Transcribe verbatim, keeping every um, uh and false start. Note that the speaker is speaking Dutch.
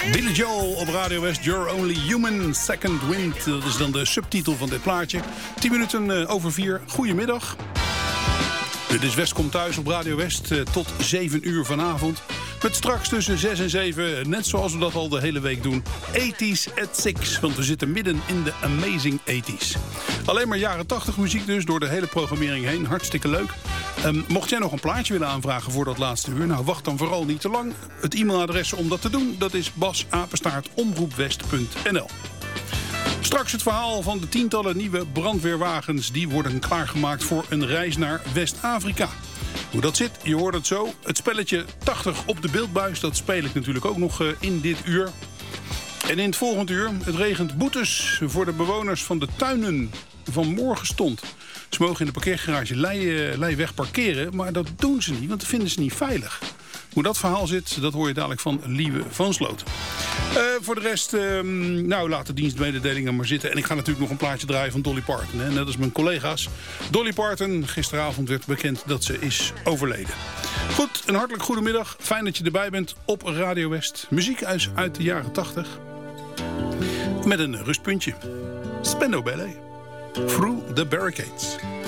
Billy Joel op Radio West, You're Only Human, Second Wind. Dat is dan de subtitel van dit plaatje. tien minuten over vier. Goedemiddag. Dit is West komt thuis op Radio West tot zeven uur vanavond. Met straks tussen zes en zeven, net zoals we dat al de hele week doen, eighties at six. Want we zitten midden in de amazing eighties. Alleen maar jaren tachtig muziek dus, door de hele programmering heen. Hartstikke leuk. Um, mocht jij nog een plaatje willen aanvragen voor dat laatste uur, nou wacht dan vooral niet te lang. Het e-mailadres om dat te doen, dat is bas apenstaart omroepwest punt n l. Straks het verhaal van de tientallen nieuwe brandweerwagens. Die worden klaargemaakt voor een reis naar West-Afrika. Hoe dat zit, je hoort het zo. Het spelletje tachtig op de beeldbuis, dat speel ik natuurlijk ook nog in dit uur. En in het volgende uur, het regent boetes voor de bewoners van de tuinen van Morgenstond. Ze mogen in de parkeergarage Lei, Leiweg parkeren, maar dat doen ze niet, want dat vinden ze niet veilig. Hoe dat verhaal zit, dat hoor je dadelijk van Lieve van Sloten. Uh, voor de rest, uh, nou, laat de dienstmededelingen maar zitten. En ik ga natuurlijk nog een plaatje draaien van Dolly Parton. Hè? Net als mijn collega's. Dolly Parton, gisteravond werd bekend dat ze is overleden. Goed, een hartelijk goedemiddag. Fijn dat je erbij bent op Radio West. Muziek uit, uit de jaren tachtig. Met een rustpuntje. Spandau Ballet. Through the Barricades.